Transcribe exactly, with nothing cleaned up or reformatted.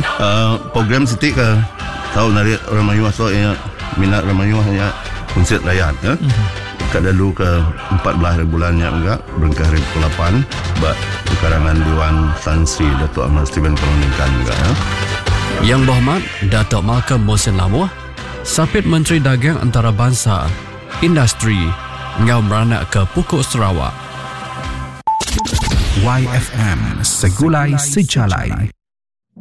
Uh, program sitik ke tahu narik Ramayuah so ya minat Ramayuah ya konsert layan ya. Mm-hmm. Kat lalu ke empat belas bulannya enggak berengkah hari ke lapan bak karangan Dewan Tan Sri Datuk Ahmad Steven Perundingkan enggak ya. Yang Berhormat Datuk Malcolm Mohsin Lamuh, Sapit Menteri Dagang Antarabangsa, Industri, ngau beranak ke Pokok Sarawak. Y F M Segulai Sejalai.